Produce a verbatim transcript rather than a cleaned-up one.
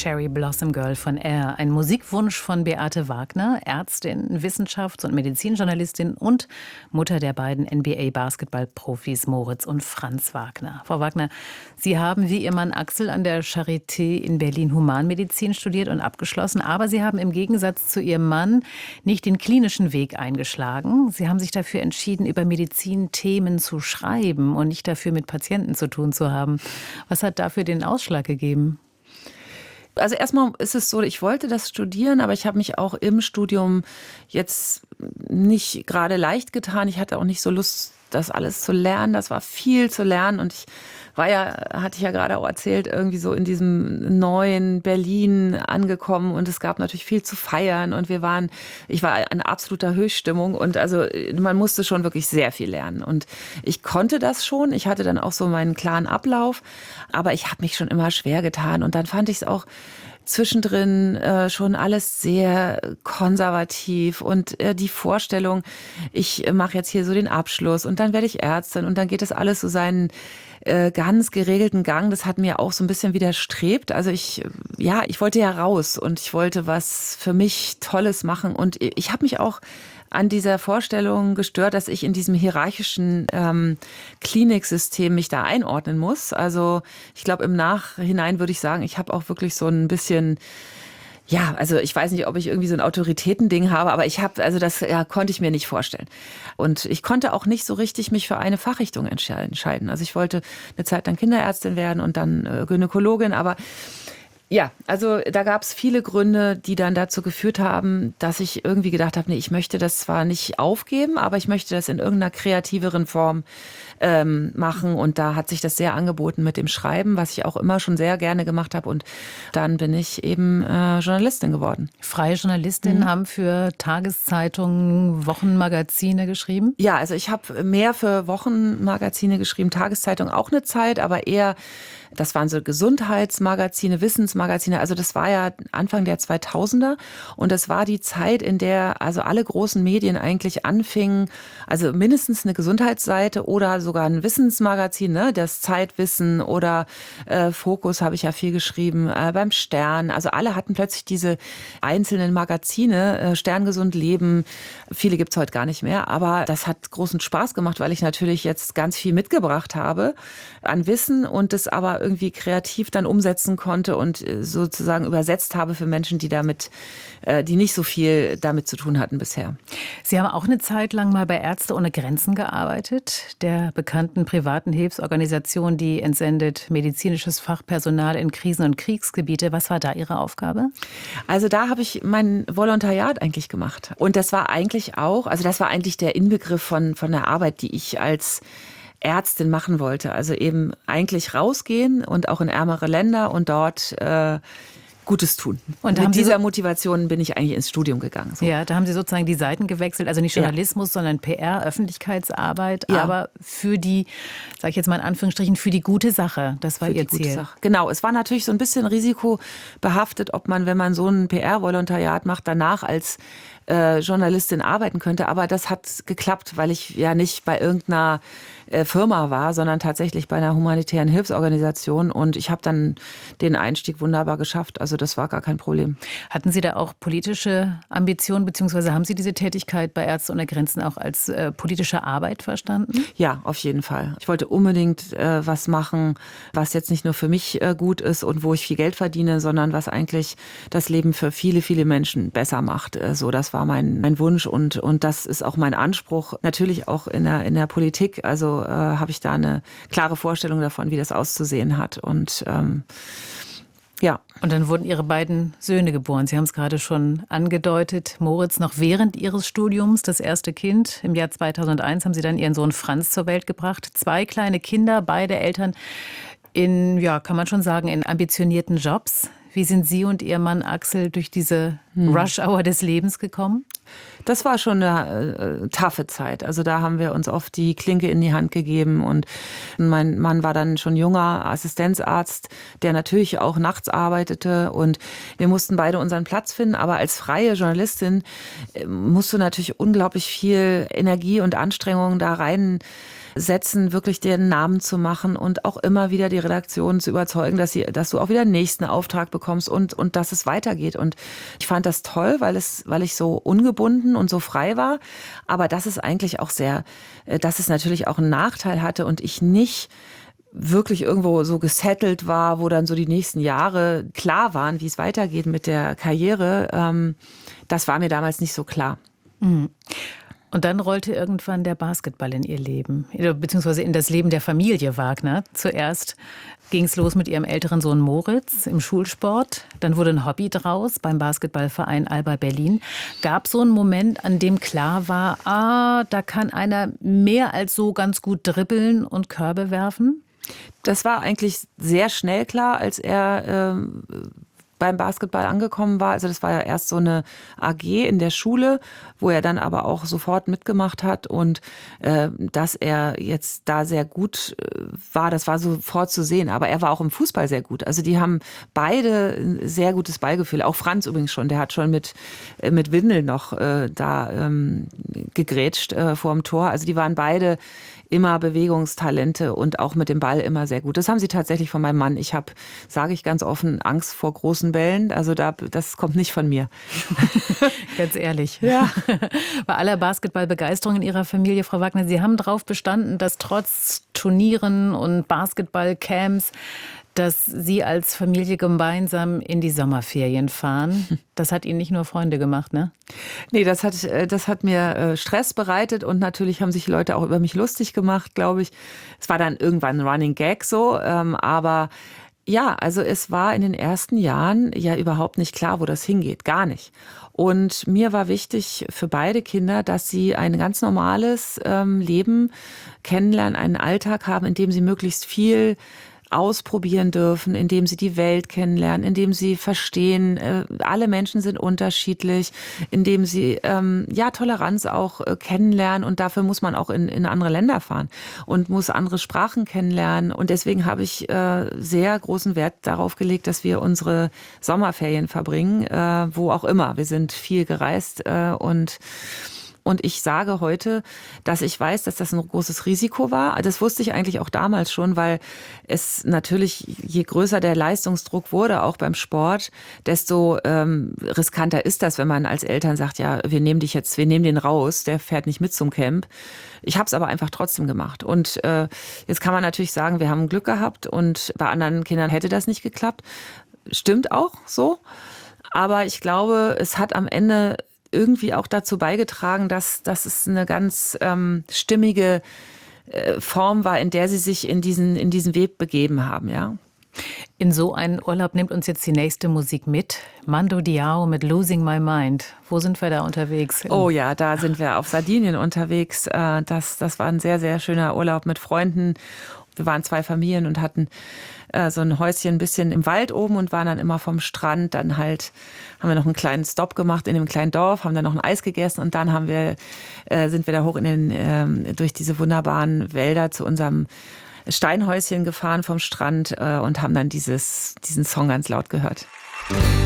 Cherry Blossom Girl von Air. Ein Musikwunsch von Beate Wagner, Ärztin, Wissenschafts- und Medizinjournalistin und Mutter der beiden N B A-Basketballprofis Moritz und Franz Wagner. Frau Wagner, Sie haben wie Ihr Mann Axel an der Charité in Berlin Humanmedizin studiert und abgeschlossen. Aber Sie haben im Gegensatz zu Ihrem Mann nicht den klinischen Weg eingeschlagen. Sie haben sich dafür entschieden, über Medizinthemen zu schreiben und nicht dafür, mit Patienten zu tun zu haben. Was hat dafür den Ausschlag gegeben? Also erstmal ist es so, ich wollte das studieren, aber ich habe mich auch im Studium jetzt nicht gerade leicht getan. Ich hatte auch nicht so Lust, das alles zu lernen. Das war viel zu lernen und ich war ja, hatte ich ja gerade auch erzählt, irgendwie so in diesem neuen Berlin angekommen und es gab natürlich viel zu feiern und wir waren, ich war in absoluter Höchststimmung und also man musste schon wirklich sehr viel lernen und ich konnte das schon. Ich hatte dann auch so meinen klaren Ablauf, aber ich habe mich schon immer schwer getan und dann fand ich es auch zwischendrin äh, schon alles sehr konservativ und äh, die Vorstellung, ich äh, mache jetzt hier so den Abschluss und dann werde ich Ärztin und dann geht das alles so seinen äh, ganz geregelten Gang. Das hat mir auch so ein bisschen widerstrebt. Also ich, ja, ich wollte ja raus und ich wollte was für mich Tolles machen und ich habe mich auch an dieser Vorstellung gestört, dass ich in diesem hierarchischen ähm, Kliniksystem mich da einordnen muss. Also ich glaube, im Nachhinein würde ich sagen, ich habe auch wirklich so ein bisschen, ja, also ich weiß nicht, ob ich irgendwie so ein Autoritätending habe, aber ich habe, also das ja, konnte ich mir nicht vorstellen. Und ich konnte auch nicht so richtig mich für eine Fachrichtung entscheiden. Also ich wollte eine Zeit lang Kinderärztin werden und dann äh, Gynäkologin, aber ja, also da gab es viele Gründe, die dann dazu geführt haben, dass ich irgendwie gedacht habe, nee, ich möchte das zwar nicht aufgeben, aber ich möchte das in irgendeiner kreativeren Form ähm, machen. Und da hat sich das sehr angeboten mit dem Schreiben, was ich auch immer schon sehr gerne gemacht habe. Und dann bin ich eben äh, Journalistin geworden. Freie Journalistinnen mhm. haben für Tageszeitungen, Wochenmagazine geschrieben? Ja, also ich habe mehr für Wochenmagazine geschrieben, Tageszeitung auch eine Zeit, aber eher, das waren so Gesundheitsmagazine, Wissensmagazine. Also das war ja Anfang der zweitausender und das war die Zeit, in der also alle großen Medien eigentlich anfingen, also mindestens eine Gesundheitsseite oder sogar ein Wissensmagazin, ne, das Zeitwissen oder äh, Fokus habe ich ja viel geschrieben, äh, beim Stern. Also alle hatten plötzlich diese einzelnen Magazine, äh, Stern gesund leben. Viele gibt's heute gar nicht mehr, aber das hat großen Spaß gemacht, weil ich natürlich jetzt ganz viel mitgebracht habe an Wissen und das aber irgendwie kreativ dann umsetzen konnte und sozusagen übersetzt habe für Menschen, die damit, die nicht so viel damit zu tun hatten bisher. Sie haben auch eine Zeit lang mal bei Ärzte ohne Grenzen gearbeitet, der bekannten privaten Hilfsorganisation, die entsendet medizinisches Fachpersonal in Krisen- und Kriegsgebiete. Was war da Ihre Aufgabe? Also da habe ich mein Volontariat eigentlich gemacht. Und das war eigentlich auch, also das war eigentlich der Inbegriff von, von der Arbeit, die ich als Ärztin machen wollte. Also eben eigentlich rausgehen und auch in ärmere Länder und dort äh, Gutes tun. Und mit dieser so Motivation bin ich eigentlich ins Studium gegangen. So. Ja, da haben Sie sozusagen die Seiten gewechselt, also nicht Journalismus, ja. sondern P R, Öffentlichkeitsarbeit, ja. aber für die, sage ich jetzt mal in Anführungsstrichen, für die gute Sache. Das war für Ihr Ziel. Sache. Genau, es war natürlich so ein bisschen risikobehaftet, ob man, wenn man so ein P R-Volontariat macht, danach als äh, Journalistin arbeiten könnte. Aber das hat geklappt, weil ich ja nicht bei irgendeiner äh, Firma war, sondern tatsächlich bei einer humanitären Hilfsorganisation. Und ich habe dann den Einstieg wunderbar geschafft. Also das war gar kein Problem. Hatten Sie da auch politische Ambitionen, beziehungsweise haben Sie diese Tätigkeit bei Ärzte ohne Grenzen auch als äh, politische Arbeit verstanden? Ja, auf jeden Fall. Ich wollte unbedingt äh, was machen, was jetzt nicht nur für mich äh, gut ist und wo ich viel Geld verdiene, sondern was eigentlich das Leben für viele, viele Menschen besser macht. Äh, so, das war mein, mein Wunsch und, und das ist auch mein Anspruch. Natürlich auch in der, in der Politik. Also äh, habe ich da eine klare Vorstellung davon, wie das auszusehen hat. Und ähm, ja. Und dann wurden Ihre beiden Söhne geboren. Sie haben es gerade schon angedeutet. Moritz noch während Ihres Studiums, das erste Kind. Im Jahr zweitausendeins haben Sie dann Ihren Sohn Franz zur Welt gebracht. Zwei kleine Kinder, beide Eltern in, ja, kann man schon sagen, in ambitionierten Jobs. Wie sind Sie und Ihr Mann Axel durch diese hm. Rush-Hour des Lebens gekommen? Das war schon eine äh, taffe Zeit. Also da haben wir uns oft die Klinke in die Hand gegeben und mein Mann war dann schon junger Assistenzarzt, der natürlich auch nachts arbeitete und wir mussten beide unseren Platz finden. Aber als freie Journalistin äh, musst du natürlich unglaublich viel Energie und Anstrengung da rein Sätzen wirklich den Namen zu machen und auch immer wieder die Redaktion zu überzeugen, dass sie, dass du auch wieder den nächsten Auftrag bekommst und, und dass es weitergeht. Und ich fand das toll, weil es, weil ich so ungebunden und so frei war. Aber das ist eigentlich auch sehr, dass es natürlich auch einen Nachteil hatte und ich nicht wirklich irgendwo so gesettelt war, wo dann so die nächsten Jahre klar waren, wie es weitergeht mit der Karriere. Das war mir damals nicht so klar. Mhm. Und dann rollte irgendwann der Basketball in ihr Leben, beziehungsweise in das Leben der Familie Wagner. Zuerst ging es los mit ihrem älteren Sohn Moritz im Schulsport. Dann wurde ein Hobby draus beim Basketballverein Alba Berlin. Gab es so einen Moment, an dem klar war, ah, da kann einer mehr als so ganz gut dribbeln und Körbe werfen? Das war eigentlich sehr schnell klar, als er ähm, beim Basketball angekommen war. Also das war ja erst so eine A G in der Schule, wo er dann aber auch sofort mitgemacht hat. Und äh, dass er jetzt da sehr gut äh, war, das war sofort zu sehen. Aber er war auch im Fußball sehr gut. Also die haben beide ein sehr gutes Ballgefühl. Auch Franz übrigens schon. Der hat schon mit, äh, mit Windeln noch äh, da ähm, gegrätscht äh, vor dem Tor. Also die waren beide immer Bewegungstalente und auch mit dem Ball immer sehr gut. Das haben sie tatsächlich von meinem Mann. Ich habe, sage ich ganz offen, Angst vor großen Bällen. Also da, das kommt nicht von mir. Ganz ehrlich. Ja. Bei aller Basketballbegeisterung in Ihrer Familie, Frau Wagner, Sie haben darauf bestanden, dass trotz Turnieren und Basketballcamps, dass Sie als Familie gemeinsam in die Sommerferien fahren. Das hat Ihnen nicht nur Freunde gemacht, ne? Nee, das hat, das hat mir Stress bereitet und natürlich haben sich Leute auch über mich lustig gemacht, glaube ich. Es war dann irgendwann ein Running Gag so, aber ja, also es war in den ersten Jahren ja überhaupt nicht klar, wo das hingeht, gar nicht. Und mir war wichtig für beide Kinder, dass sie ein ganz normales ähm, Leben kennenlernen, einen Alltag haben, in dem sie möglichst viel ausprobieren dürfen, indem sie die Welt kennenlernen, indem sie verstehen, äh, alle Menschen sind unterschiedlich, indem sie ähm, ja Toleranz auch äh, kennenlernen und dafür muss man auch in, in andere Länder fahren und muss andere Sprachen kennenlernen und deswegen habe ich äh, sehr großen Wert darauf gelegt, dass wir unsere Sommerferien verbringen, äh, wo auch immer. Wir sind viel gereist äh, und Und ich sage heute, dass ich weiß, dass das ein großes Risiko war. Das wusste ich eigentlich auch damals schon, weil es natürlich, je größer der Leistungsdruck wurde, auch beim Sport, desto ähm, riskanter ist das, wenn man als Eltern sagt, ja, wir nehmen dich jetzt, wir nehmen den raus, der fährt nicht mit zum Camp. Ich habe es aber einfach trotzdem gemacht. Und äh, jetzt kann man natürlich sagen, wir haben Glück gehabt und bei anderen Kindern hätte das nicht geklappt. Stimmt auch so. Aber ich glaube, es hat am Ende irgendwie auch dazu beigetragen, dass, dass es eine ganz ähm, stimmige äh, Form war, in der sie sich in diesen, in diesen Weg begeben haben, ja. In so einen Urlaub nimmt uns jetzt die nächste Musik mit. Mando Diao mit Losing My Mind. Wo sind wir da unterwegs? Oh ja, da sind wir auf Sardinien unterwegs. Das, das war ein sehr, sehr schöner Urlaub mit Freunden. Wir waren zwei Familien und hatten äh, so ein Häuschen ein bisschen im Wald oben und waren dann immer vom Strand. Dann halt haben wir noch einen kleinen Stopp gemacht in einem kleinen Dorf, haben dann noch ein Eis gegessen und dann haben wir, äh, sind wir da hoch in den, äh, durch diese wunderbaren Wälder zu unserem Steinhäuschen gefahren vom Strand äh, und haben dann dieses, diesen Song ganz laut gehört.